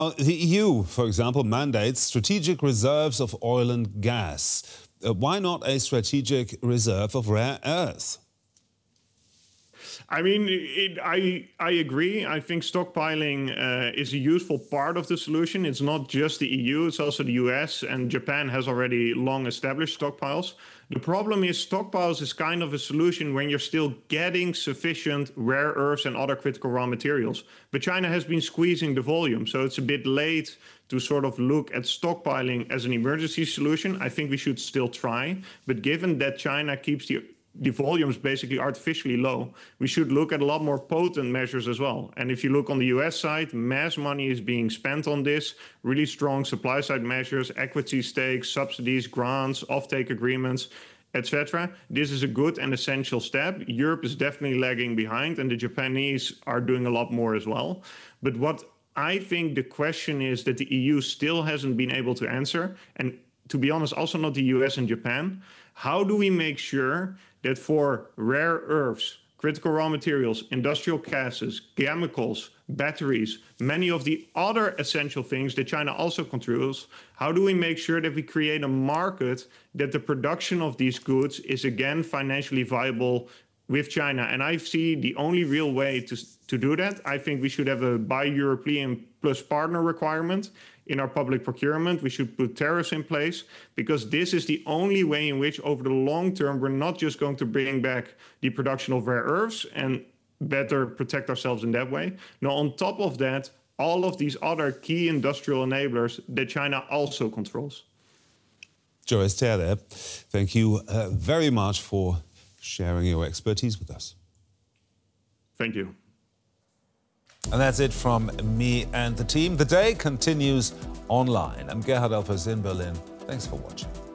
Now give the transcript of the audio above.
The EU, for example, mandates strategic reserves of oil and gas. Why not a strategic reserve of rare earths? I mean, I agree. I think stockpiling is a useful part of the solution. It's not just the EU, it's also the US, and Japan has already long established stockpiles. The problem is stockpiles is kind of a solution when you're still getting sufficient rare earths and other critical raw materials. But China has been squeezing the volume, so it's a bit late to sort of look at stockpiling as an emergency solution. I think we should still try. But given that China keeps the volumes basically artificially low, we should look at a lot more potent measures as well. And if you look on the US side, mass money is being spent on this, really strong supply side measures, equity stakes, subsidies, grants, offtake agreements, etc. This is a good and essential step. Europe is definitely lagging behind, and the Japanese are doing a lot more as well. But what I think the question is that the EU still hasn't been able to answer, and to be honest, also not the US and Japan, how do we make sure that for rare earths, critical raw materials, industrial gases, chemicals, batteries, many of the other essential things that China also controls, how do we make sure that we create a market that the production of these goods is again financially viable with China? And I see the only real way to do that. I think we should have a buy European plus partner requirement in our public procurement. We should put tariffs in place, because this is the only way in which over the long term we're not just going to bring back the production of rare earths and better protect ourselves in that way. Now, on top of that, all of these other key industrial enablers that China also controls. Joris Terre, thank you very much for sharing your expertise with us. Thank you. And that's it from me and the team. The day continues online. I'm Gerhard Elfers in Berlin. Thanks for watching.